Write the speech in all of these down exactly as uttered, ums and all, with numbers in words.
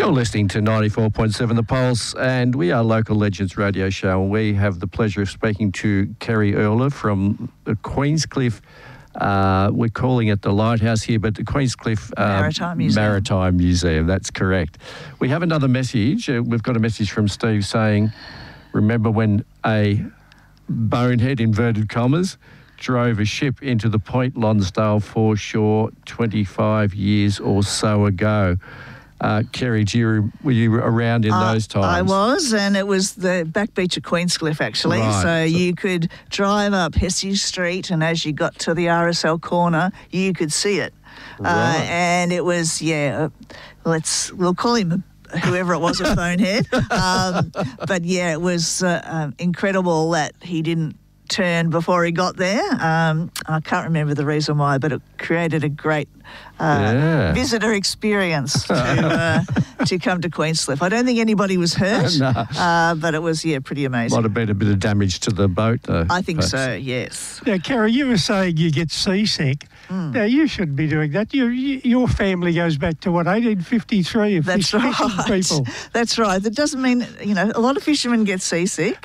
You're listening to ninety-four point seven The Pulse, and we are Local Legends Radio Show, and we have the pleasure of speaking to Kerry Erler from the Queenscliff. Uh, we're calling it the Lighthouse here, but the Queenscliff uh, Maritime Museum. Maritime Museum, that's correct. We have another message. Uh, we've got a message from Steve saying, remember when a bonehead, inverted commas, drove a ship into the Point Lonsdale foreshore twenty-five years or so ago. Uh, Kerry, do you, were you around in uh, those times? I was, and it was the back beach of Queenscliff, actually. Right. So, so you could drive up Hesse Street, and as you got to the R S L corner, you could see it. Right. Uh, and it was, yeah, uh, let's, we'll call him whoever it was, a bonehead. Um, but, yeah, it was uh, um, incredible that he didn't turn before he got there. Um, I can't remember the reason why, but it created a great uh, yeah. visitor experience to uh, to come to Queenscliff. I don't think anybody was hurt, no. uh, but it was, yeah, pretty amazing. Might have been a bit of damage to the boat, though. I think perhaps. so, yes. Now, Kerry, you were saying you get seasick. Mm. Now, you shouldn't be doing that. You, you, your family goes back to, what, eighteen fifty-three of That's fishing right. people. That's right. That doesn't mean, you know, a lot of fishermen get seasick.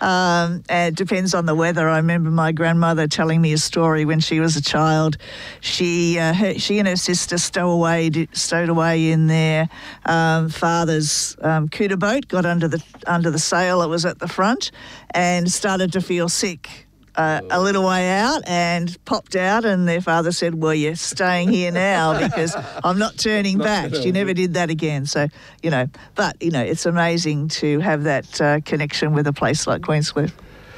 Um, and it depends on the weather. I remember my grandmother telling me a story when she was a child. She uh, her, she and her sister stow away, stowed away in their um, father's um, cooter boat, got under the under the sail that was at the front, and started to feel sick. Uh, a little way out and popped out, and their father said, well, you're staying here now because I'm not turning back. She never did that again. So, you know, but, you know, it's amazing to have that uh, connection with a place like Queenscliff.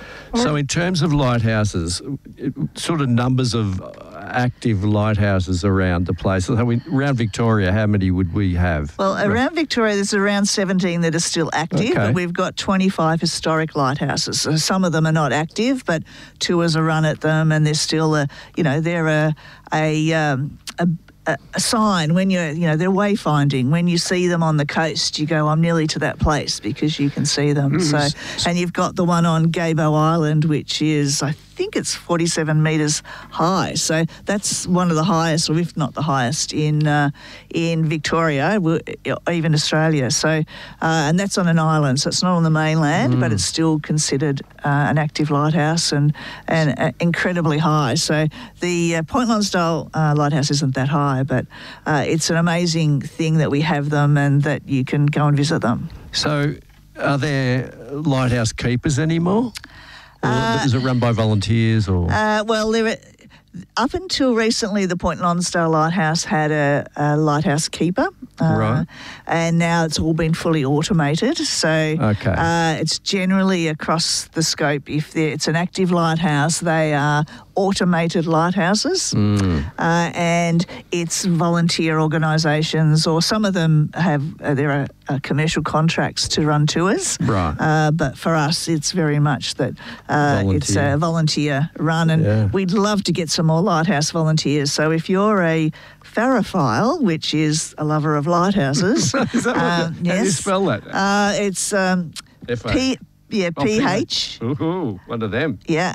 So in terms of lighthouses, sort of numbers of active lighthouses around the place, so we, around Victoria, how many would we have? Well, around Victoria, there's around seventeen that are still active, okay. but we've got twenty-five historic lighthouses. So some of them are not active, but tours are run at them, and there's still a, you know, they're a, a, um, a A, a sign when you're, you know, they're wayfinding. When you see them on the coast, you go, I'm nearly to that place because you can see them. Mm. So, and you've got the one on Gaybo Island, which is, I think it's forty-seven metres high. So that's one of the highest, or if not the highest, in uh, in Victoria, even Australia. So, uh, and that's on an island, so it's not on the mainland, mm. but it's still considered uh, an active lighthouse and and uh, incredibly high. So the uh, Point Lonsdale uh, lighthouse isn't that high, but uh, it's an amazing thing that we have them and that you can go and visit them. So are there lighthouse keepers anymore? Or uh, is it run by volunteers? Or uh, well, there are, up until recently, the Point Lonsdale Lighthouse had a, a lighthouse keeper, uh, right? And now it's all been fully automated. So okay. uh, it's generally across the scope. If it's an active lighthouse, they are automated lighthouses, mm. uh, and it's volunteer organisations, or some of them have uh, there are uh, commercial contracts to run tours. Right. Uh, but for us, it's very much that uh, it's a volunteer run, and yeah. we'd love to get some more lighthouse volunteers. So if you're a ferrophile, which is a lover of lighthouses, is that um, what, yes, how do you spell that? Uh, it's um, P, yeah, oh, P H. Ooh, one of them. Yeah,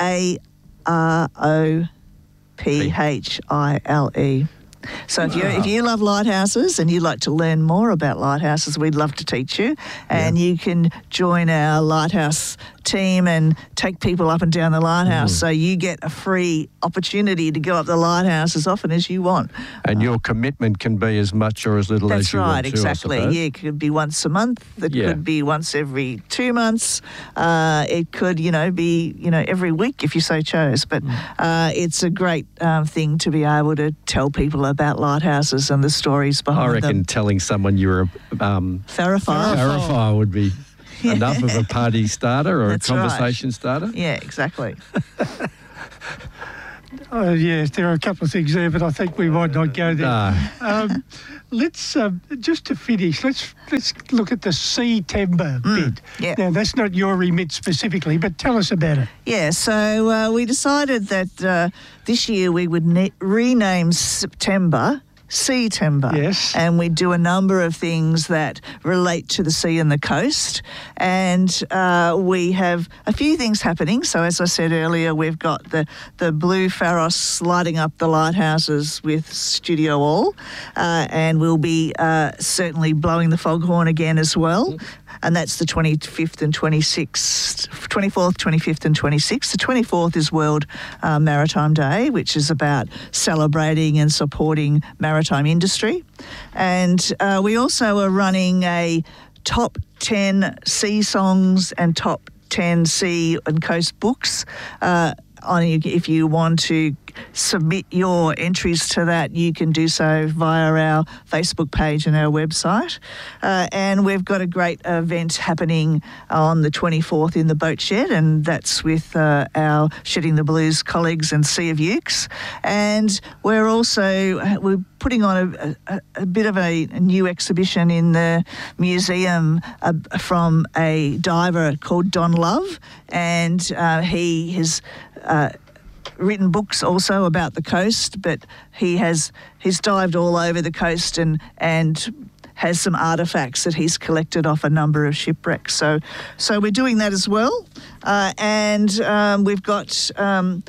A R O P H I L E. So if you if you love lighthouses and you'd like to learn more about lighthouses, we'd love to teach you. And yeah. you can join our lighthouse team and take people up and down the lighthouse. Mm. So you get a free opportunity to go up the lighthouse as often as you want. And uh, your commitment can be as much or as little as you right, want to. That's right, exactly. Yeah, it could be once a month. It yeah. could be once every two months. Uh, it could, you know, be, you know, every week if you so chose. But mm. uh, it's a great um, thing to be able to tell people about lighthouses and the stories behind them. I reckon them. telling someone you're a um, ferrophile. ferrophile would be yeah. enough of a party starter or That's a conversation right. starter. Yeah, exactly. Oh, yes, there are a couple of things there, but I think we might not go there. No. Um, let's, um, just to finish, let's let's look at the sea timber mm, bit. Yeah. Now, that's not your remit specifically, but tell us about it. Yeah, so uh, we decided that uh, this year we would ne- rename September sea timber. Yes. And we do a number of things that relate to the sea and the coast. And uh, we have a few things happening. So as I said earlier, we've got the, the Blue Pharos lighting up the lighthouses with Studio All. Uh, and we'll be uh, certainly blowing the foghorn again as well. And that's the twenty-fifth and twenty-sixth, twenty-fourth, twenty-fifth and twenty-sixth. The twenty-fourth is World uh, Maritime Day, which is about celebrating and supporting maritime industry. And uh, we also are running a top ten sea songs and top ten sea and coast books. Uh, on if you want to submit your entries to that, you can do so via our Facebook page and our website. Uh, and we've got a great event happening on the twenty-fourth in the Boat Shed, and that's with uh, our Shedding the Blues colleagues and Sea of Ukes. And we're also we're putting on a, a, a bit of a, a new exhibition in the museum uh, from a diver called Don Love, and uh, he has uh, written books also about the coast, but he has he's dived all over the coast and and has some artefacts that he's collected off a number of shipwrecks. So so we're doing that as well, uh, and um, we've got. Um,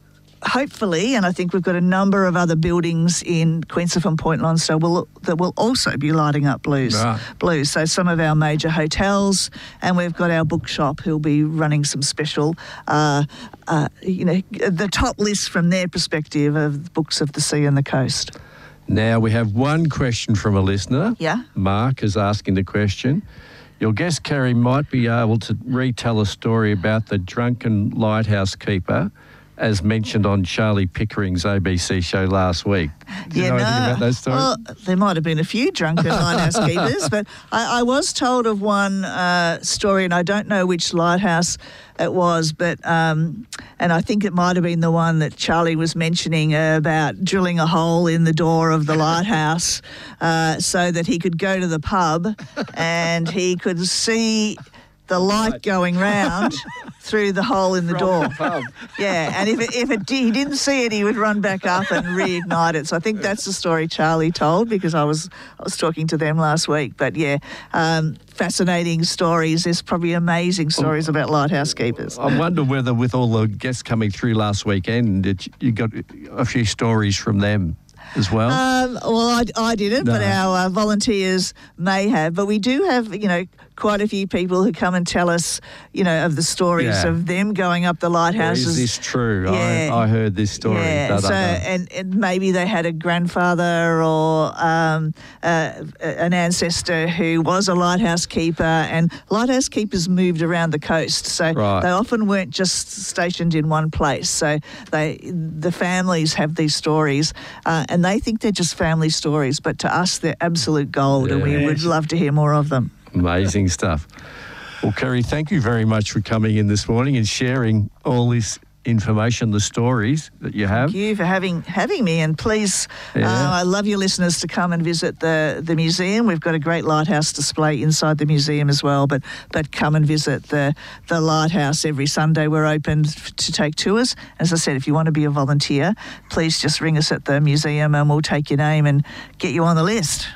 Hopefully, and I think we've got a number of other buildings in Queensland and Point Lonsdale will, that will also be lighting up blues. Right. Blues. So some of our major hotels, and we've got our bookshop who'll be running some special, uh, uh, you know, the top list from their perspective of books of the sea and the coast. Now we have one question from a listener. Yeah. Mark is asking the question. Your guest, Kerry, might be able to retell a story about the drunken lighthouse keeper as mentioned on Charlie Pickering's A B C show last week. Do you yeah, know no. anything about that story? Well, there might have been a few drunken lighthouse keepers, but I, I was told of one uh, story, and I don't know which lighthouse it was, but um, and I think it might have been the one that Charlie was mentioning uh, about drilling a hole in the door of the lighthouse uh, so that he could go to the pub and he could see the light going round through the hole in the From door. the pub. Yeah, and if it, if it did, he didn't see it, he would run back up and reignite it. So I think that's the story Charlie told, because I was I was talking to them last week. But yeah, um, fascinating stories. There's probably amazing stories about lighthouse keepers. I wonder whether, with all the guests coming through last weekend, that you got a few stories from them as well. Um, well, I, I didn't, No. but our uh, volunteers may have. But we do have, you know, quite a few people who come and tell us, you know, of the stories Yeah. of them going up the lighthouses. Is this true? Yeah. I, I heard this story. Yeah, Da, da, so da. and, and maybe they had a grandfather or um, uh, an ancestor who was a lighthouse keeper, and lighthouse keepers moved around the coast, so Right. they often weren't just stationed in one place. So they, the families have these stories, uh, and they think they're just family stories, but to us they're absolute gold, and we Yes. would love to hear more of them. Amazing stuff. Well, Kerry, thank you very much for coming in this morning and sharing all this information, the stories that you have. Thank you for having having me, and please, Yeah. uh, I love your listeners to come and visit the, the museum. We've got a great lighthouse display inside the museum as well, but but come and visit the, the lighthouse every Sunday. We're open f- to take tours. As I said, if you want to be a volunteer, please just ring us at the museum and we'll take your name and get you on the list.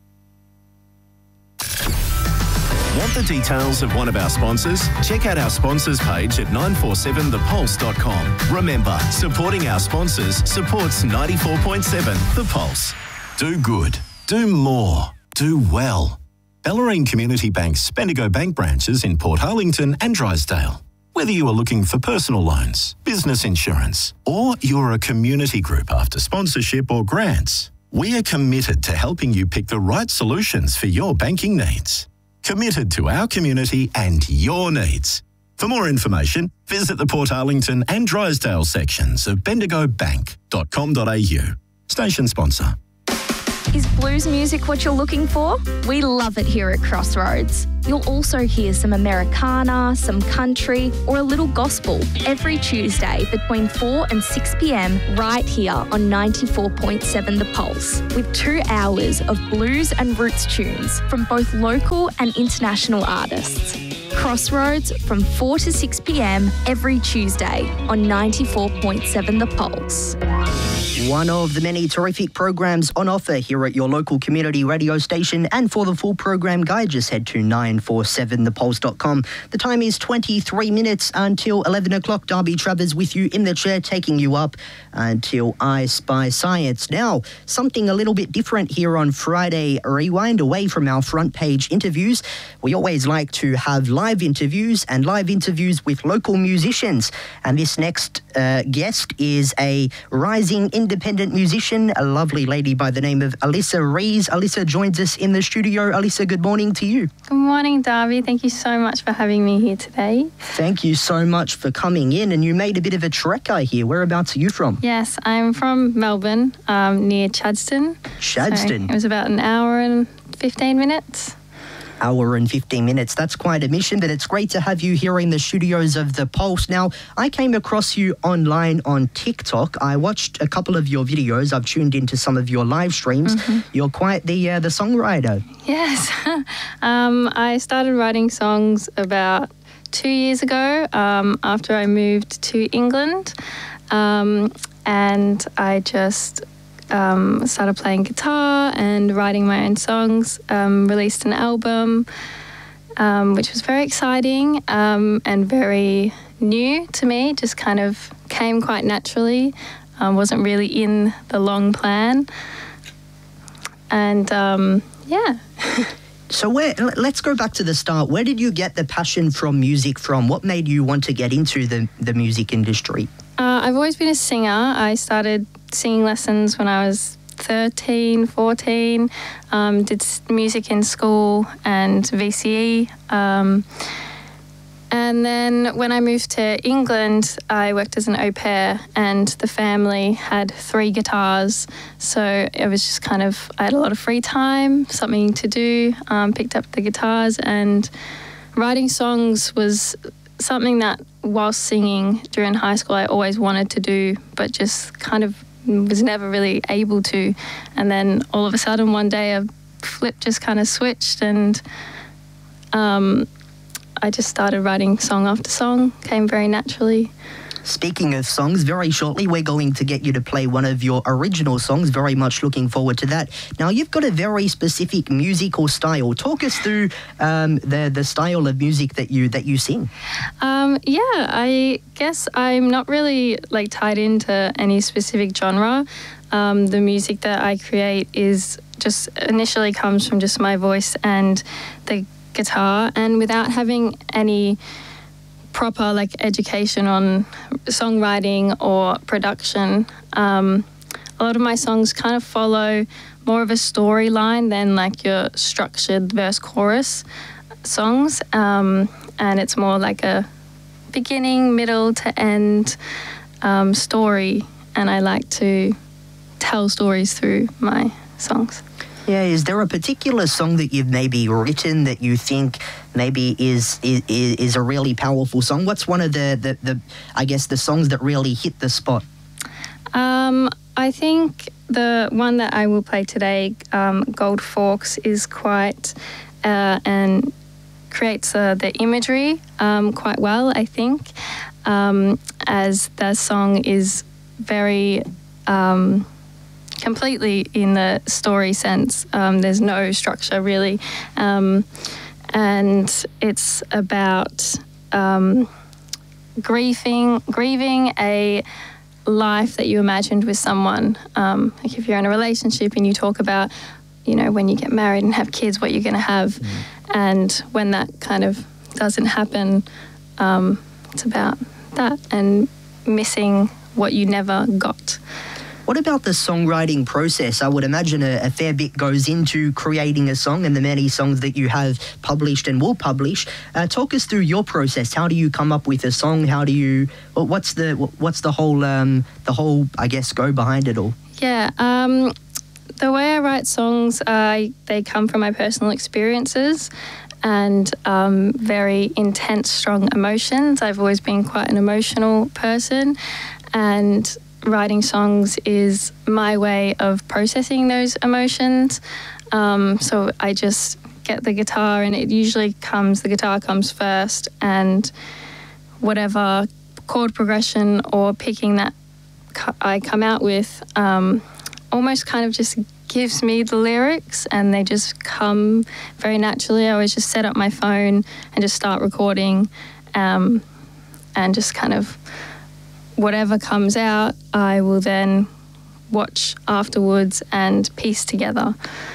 Want the details of one of our sponsors? Check out our sponsors page at nine four seven the pulse dot com. Remember, supporting our sponsors supports ninety-four point seven The Pulse. Do good. Do more. Do well. Bellarine Community Bank's Bendigo Bank branches in Port Harlington and Drysdale. Whether you are looking for personal loans, business insurance, or you're a community group after sponsorship or grants, we are committed to helping you pick the right solutions for your banking needs. Committed to our community and your needs. For more information, visit the Port Arlington and Drysdale sections of bendigo bank dot com dot a u. Station sponsor. Is blues music what you're looking for? We love it here at Crossroads. You'll also hear some Americana, some country, or a little gospel every Tuesday between four and six p m right here on ninety-four point seven The Pulse, with two hours of blues and roots tunes from both local and international artists. Crossroads from four to six p m every Tuesday on ninety-four point seven The Pulse. One of the many terrific programs on offer here at your local community radio station, and for the full program guide just head to nine four seven the pulse dot com. The time is twenty-three minutes until eleven o'clock. Darby Travers with you in the chair, taking you up until I Spy Science. Now, something a little bit different here on Friday Rewind. Away from our front page interviews, we always like to have live interviews and live interviews with local musicians. And this next uh, guest is a rising independent musician, a lovely lady by the name of Alyssa Rees. Alyssa joins us in the studio. Alyssa, good morning to you. Good morning, Darby. Thank you so much for having me here today. Thank you so much for coming in. And you made a bit of a trek, I hear. Whereabouts are you from? Yes, I'm from Melbourne, um, near Chadstone. Chadstone? So it was about an hour and fifteen minutes. Hour and fifteen minutes. That's quite a mission, but it's great to have you here in the studios of The Pulse. Now, I came across you online on TikTok. I watched a couple of your videos. I've tuned into some of your live streams. Mm-hmm. You're quite the uh, the songwriter. Yes. um, I started writing songs about two years ago um, after I moved to England. Um, and I just um, started playing guitar and writing my own songs, um, released an album, um, which was very exciting um, and very new to me, just kind of came quite naturally, um, wasn't really in the long plan. And um, yeah. So where, let's go back to the start. Where did you get the passion from music from? What made you want to get into the, the music industry? Uh, I've always been a singer. I started singing lessons when I was thirteen, fourteen, um, did music in school and V C E. Um, and then when I moved to England, I worked as an au pair, and the family had three guitars. So it was just kind of, I had a lot of free time, something to do, um, picked up the guitars, and writing songs was something that whilst singing during high school I always wanted to do, but just kind of was never really able to. And then all of a sudden one day a flip just kind of switched, and um, I just started writing song after song, came very naturally. Speaking of songs, very shortly we're going to get you to play one of your original songs. Very much looking forward to that. Now, you've got a very specific musical style. Talk us through um, the the style of music that you that you sing. Um, yeah, I guess I'm not really like tied into any specific genre. Um, the music that I create is just initially comes from just my voice and the guitar, and without having any proper like education on songwriting or production. Um, a lot of my songs kind of follow more of a storyline than like your structured verse chorus songs, um, and it's more like a beginning, middle to end um, story, and I like to tell stories through my songs. Yeah, is there a particular song that you've maybe written that you think maybe is is, is a really powerful song? What's one of the, the, the, I guess, the songs that really hit the spot? Um, I think the one that I will play today, um, Gold Forks, is quite, uh, and creates uh, the imagery um, quite well, I think, um, as that song is very... Um, completely in the story sense. Um, there's no structure really, um, and it's about um, grieving, grieving a life that you imagined with someone. Um, like if you're in a relationship and you talk about, you know, when you get married and have kids, what you're going to have, mm. and when that kind of doesn't happen, um, it's about that and missing what you never got. What about the songwriting process? I would imagine a, a fair bit goes into creating a song and the many songs that you have published and will publish. Uh, talk us through your process. How do you come up with a song? How do you? Well, what's the what's the whole um, the whole I guess go behind it all? Yeah, um, the way I write songs, uh, they come from my personal experiences and um, very intense, strong emotions. I've always been quite an emotional person, and writing songs is my way of processing those emotions. Um, so I just get the guitar, and it usually comes, the guitar comes first, and whatever chord progression or picking that I come out with um, almost kind of just gives me the lyrics, and they just come very naturally. I always just set up my phone and just start recording, um, and just kind of whatever comes out, I will then watch afterwards and piece together.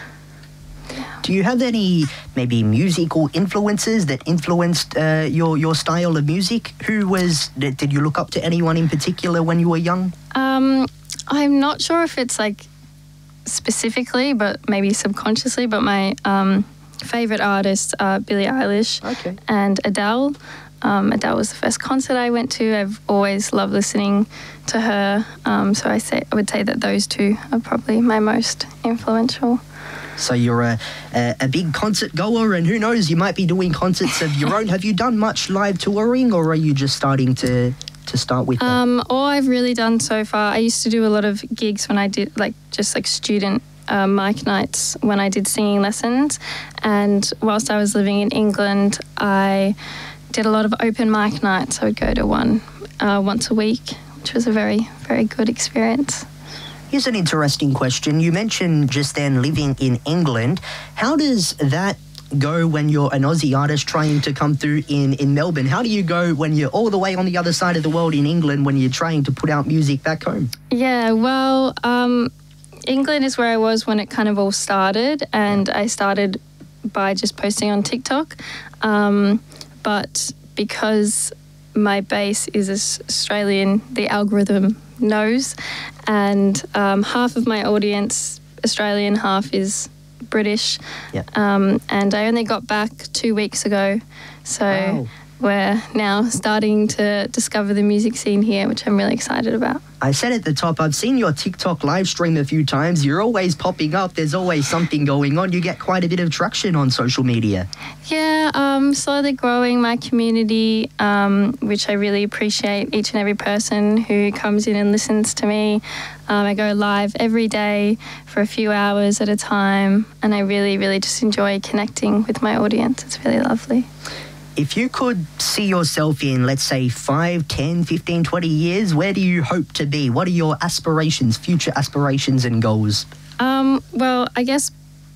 Do you have any maybe musical influences that influenced uh, your your style of music? Who was? Did you look up to anyone in particular when you were young? Um, I'm not sure if it's like specifically, but maybe subconsciously. But my um, favorite artists are Billie Eilish okay. and Adele. Um, Adele was the first concert I went to. I've always loved listening to her. Um, so I say I would say that those two are probably my most influential. So you're a, a, a big concert goer, and who knows, you might be doing concerts of your own. Have you done much live touring, or are you just starting to to start with that? Um, all I've really done so far, I used to do a lot of gigs when I did like just like student uh, mic nights when I did singing lessons, and whilst I was living in England, I did a lot of open mic nights. I would go to one uh, once a week, which was a very, very good experience. Here's an interesting question. You mentioned just then living in England. How does that go when you're an Aussie artist trying to come through in, in Melbourne? How do you go when you're all the way on the other side of the world in England when you're trying to put out music back home? Yeah, well, um, England is where I was when it kind of all started, and I started by just posting on TikTok. Um, but because my base is Australian, the algorithm knows, and um, half of my audience Australian, half is British. Yeah. Um, and I only got back two weeks ago, so wow. we're now starting to discover the music scene here, which I'm really excited about. I said at the top, I've seen your TikTok live stream a few times. You're always popping up. There's always something going on. You get quite a bit of traction on social media. Yeah, um, slowly growing my community, um, which I really appreciate each and every person who comes in and listens to me. Um, I go live every day for a few hours at a time, and I really, really just enjoy connecting with my audience. It's really lovely. If you could see yourself in, let's say, five, ten, fifteen, twenty years, where do you hope to be? What are your aspirations, future aspirations and goals? Um, well, I guess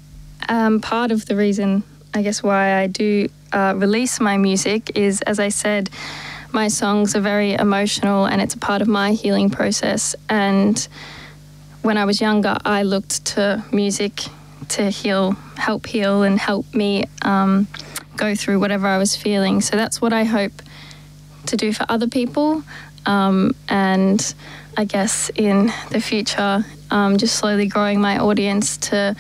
um, part of the reason, I guess, why I do uh, release my music is, as I said, my songs are very emotional and it's a part of my healing process. And when I was younger, I looked to music to heal, help heal and help me um, go through whatever I was feeling. So that's what I hope to do for other people. Um, and I guess in the future, um, just slowly growing my audience to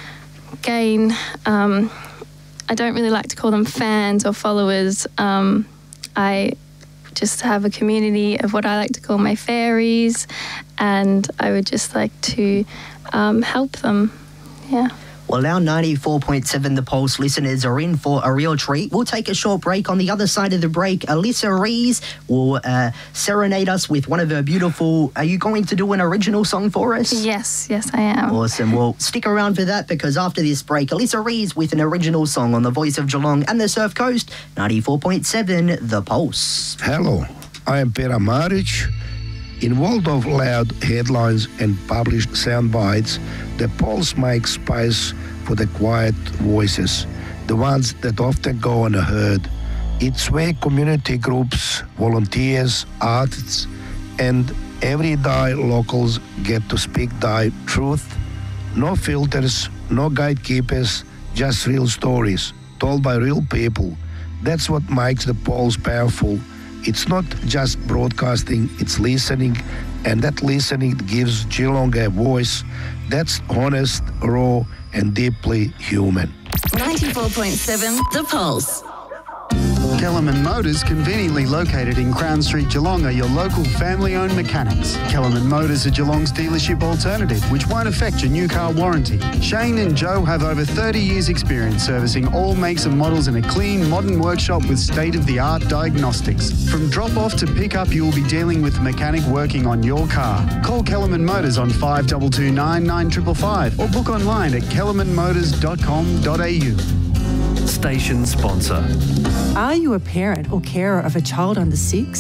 gain, um, I don't really like to call them fans or followers. Um, I just have a community of what I like to call my fairies, and I would just like to um, help them. Yeah. Well, our ninety-four point seven The Pulse listeners are in for a real treat. We'll take a short break. On the other side of the break, Alyssa Rees will uh, serenade us with one of her beautiful... Are you going to do an original song for us? Yes, yes, I am. Awesome. Well, stick around for that, because after this break, Alyssa Rees with an original song on the voice of Geelong and the Surf Coast, ninety-four point seven The Pulse. Hello, I am Pera Maric. In world of loud headlines and published sound bites, the Pulse makes space for the quiet voices, the ones that often go unheard. It's where community groups, volunteers, artists, and everyday locals get to speak their truth. No filters, no gatekeepers, just real stories told by real people. That's what makes the Pulse powerful. It's not just broadcasting, it's listening, and that listening gives Geelong a voice that's honest, raw, and deeply human. ninety-four point seven The Pulse. Kellerman Motors, conveniently located in Crown Street, Geelong, are your local family-owned mechanics. Kellerman Motors are Geelong's dealership alternative, which won't affect your new car warranty. Shane and Joe have over thirty years' experience servicing all makes and models in a clean, modern workshop with state-of-the-art diagnostics. From drop-off to pick-up, you will be dealing with a mechanic working on your car. Call Kellerman Motors on five two two nine, nine five five five or book online at kellerman motors dot com dot a u. Station sponsor. Are you a parent or carer of a child under six?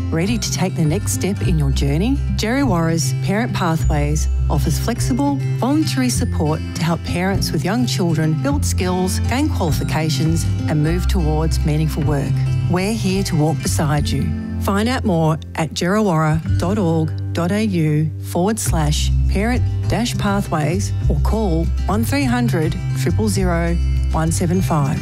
Ready to take the next step in your journey? Djerriwarrh's Parent Pathways offers flexible, voluntary support to help parents with young children build skills, gain qualifications and move towards meaningful work. We're here to walk beside you. Find out more at djerriwarrh.org.au forward slash parent dash pathways or call one three hundred, zero zero zero, one seven five.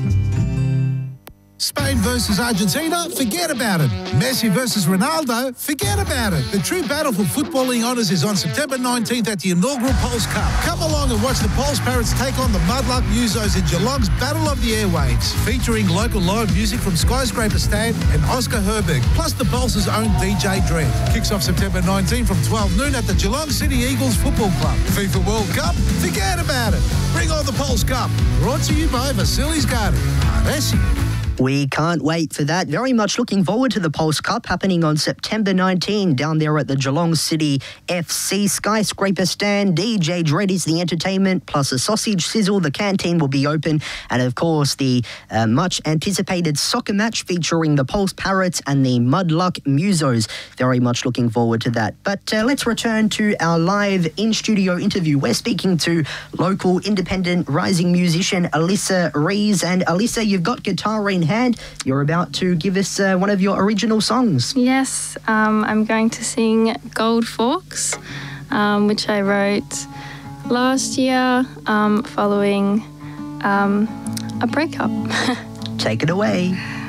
Spain versus Argentina, forget about it. Messi versus Ronaldo, forget about it. The true battle for footballing honours is on September nineteenth at the inaugural Pulse Cup. Come along and watch the Pulse Parrots take on the Mudluck Musos in Geelong's Battle of the Airwaves, featuring local live music from Skyscraper Stand and Oscar Herberg, plus the Pulse's own D J Dread. Kicks off September nineteenth from twelve noon at the Geelong City Eagles Football Club. FIFA World Cup, forget about it. Bring on the Pulse Cup. Brought to you by Vasilis Garden. Messi. We can't wait for that. Very much looking forward to the Pulse Cup happening on September nineteenth down there at the Geelong City F C. Skyscraper Stand, D J Dread is the entertainment, plus a sausage sizzle. The canteen will be open. And, of course, the uh, much-anticipated soccer match featuring the Pulse Parrots and the Mudluck Musos. Very much looking forward to that. But uh, let's return to our live in-studio interview. We're speaking to local independent rising musician Alyssa Rees. And, Alyssa, you've got guitar in hand. You're about to give us uh, one of your original songs. Yes, um, I'm going to sing Gold Forks, um, which I wrote last year um, following um, a breakup. Take it away.